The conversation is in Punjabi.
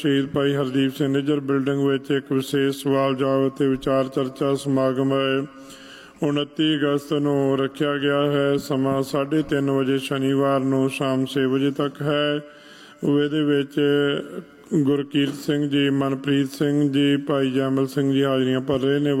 ਸ਼ਹੀਦ ਭਾਈ ਹਰਦੀਪ ਸਿੰਘ ਨਿੱਜਰ ਬਿਲਡਿੰਗ ਵਿੱਚ ਇੱਕ ਵਿਸ਼ੇਸ਼ ਸਵਾਲ ਜਵਾਬ ਅਤੇ ਵਿਚਾਰ ਚਰਚਾ ਸਮਾਗਮ 29 ਅਗਸਤ ਨੂੰ ਰੱਖਿਆ ਗਿਆ ਹੈ। ਸਮਾਂ 3:30 ਵਜੇ ਸ਼ਨੀਵਾਰ ਨੂੰ ਸ਼ਾਮ 6 ਵਜੇ ਤੱਕ ਹੈ। ਇਹਦੇ ਵਿੱਚ ਗੁਰਕੀਰਤ ਸਿੰਘ ਜੀ, ਮਨਪ੍ਰੀਤ ਸਿੰਘ ਜੀ, ਭਾਈ ਜੈਮਲ ਸਿੰਘ ਜੀ ਹਾਜ਼ਰੀਆਂ ਭਰ ਰਹੇ ਨੇ।